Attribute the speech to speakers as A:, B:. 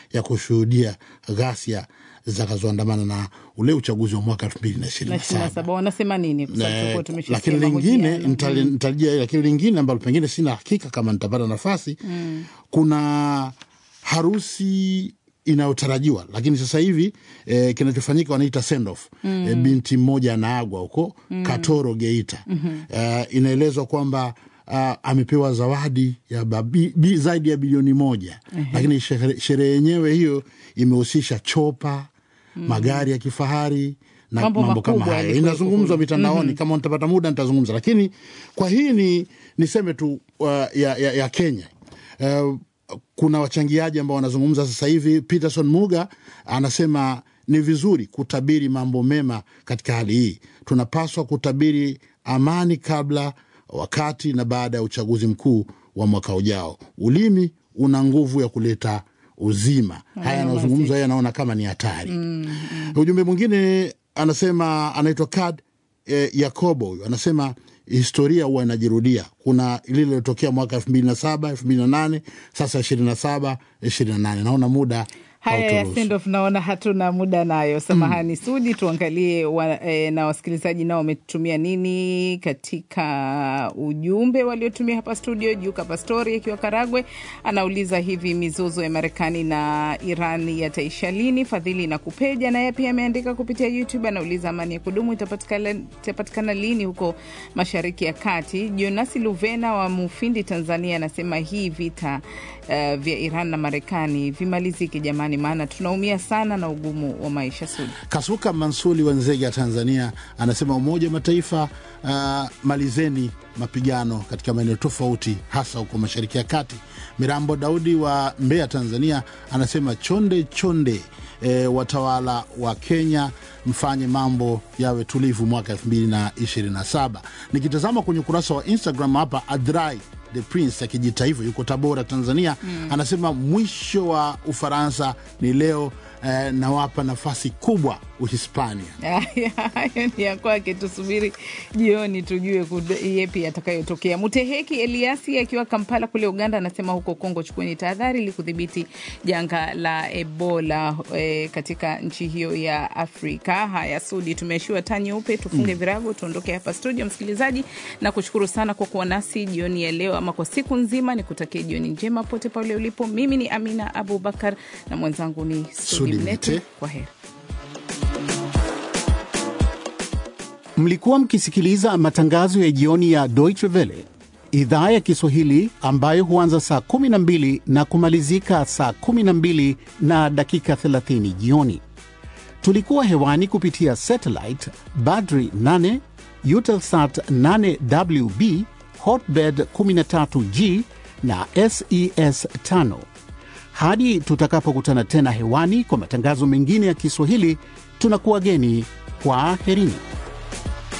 A: ya kushuhudia ghasia zakazoandamana na ule uchaguzi wa mwaka 2027.
B: Wanasema nini?
A: Lakini lingine nitarajia, lakini lingine ambalo pengine sina hakika kama nitapata nafasi, kuna harusi inayotarajiwa, lakini sasa hivi kinachofanyika wanaita send off. Binti mmoja anaagwa huko Katoro Geita. Inaelezwa kwamba amepewa zawadi ya zaidi ya bilioni 1. Lakini sherehe yenyewe hiyo imehusisha chopa, magari ya kifahari na mambo kama hayo. Inazungumzwa mitandaoni, kama nitapata muda nitazungumza. Lakini kwa hii niseme tu ya Kenya. Kuna wachangiaji ambao wanazungumza sasa hivi. Peterson Muga anasema ni vizuri kutabiri mambo mema katika hali hii. Tunapaswa kutabiri amani kabla, wakati na baada ya uchaguzi mkuu wa mwaka ujao. Ulimi una nguvu ya kuleta uzima. Haya yanazungumzwa, yeye anaona kama ni hatari. Ujumbe mwingine anasema, anaitwa Kad Yakobo, anasema historia huwa inajirudia. Kuna ile iliyotokea mwaka 2007, 2008, sasa 27, 28. Naona muda
B: haya sendoff, naona hatuna muda nayo. Samahani Sudi, tuangalie na wasikilizaji nao wametumia nini katika ujumbe waliotumia hapa studio. Juka Pastori akiwa Karagwe anauliza hivi, mizozo ya Marekani na Iran yataisha lini? Fadhili na Kupeja naye pia ameandika kupitia YouTube, anauliza amani ya kudumu itapatikana lini huko Mashariki ya Kati? Jonas Luvena wa Mufindi Tanzania anasema hii vita vya Iran na Marekani vimalizike jamani, maana tunaumia sana na ugumu wa maisha. Sudi
A: Kasuka Mansuli wa Nzega Tanzania anasema Umoja wa Mataifa malizeni mapigano katika maeneo tofauti, hasa huko Mashariki ya Kati. Mirambo Daudi wa Mbeya Tanzania anasema chonde watawala wa Kenya mfanye mambo yawe tulivu mwaka 2027. Nikitazama kwenye ukurasa wa Instagram hapa, Adrai the Prince akijita hivyo, yuko Tabora Tanzania, anasema mwisho wa Ufaransa ni leo, na wapa nafasi kubwa Uhispania.
B: Hayo ni ya kwake, tusubiri jioni tujue yepi atakayotokea. Muteheki Eliasi akiwa Kampala kule Uganda anasema huko Kongo chukueni tahadhari ili kudhibiti janga la Ebola katika nchi hiyo ya Afrika. Haya Sudi, tumeshiwa taa nyeupe, tufunge virago tuondoke hapa studio. Msikilizaji, na kushukuru sana kwa kuwa nasi jioni ya leo, ama kwa siku nzima. Nikutakie jioni njema pote pale ulipo. Mimi ni Amina Abubakar na mwenzangu ni Sudi Mnete. Kwa heri.
C: Mlikuwa mkisikiliza matangazo ya jioni ya Deutsche Welle, idhaa ya Kiswahili, ambayo huanza saa 12 na kumalizika saa 12 na dakika 30 jioni. Tulikuwa hewani kupitia satellite Badri 8, Eutelsat 8WB, Hotbird 13G na SES 5. Hadi tutakapokutana tena hewani kwa matangazo mengine ya Kiswahili, tunakuwageni kwa herini.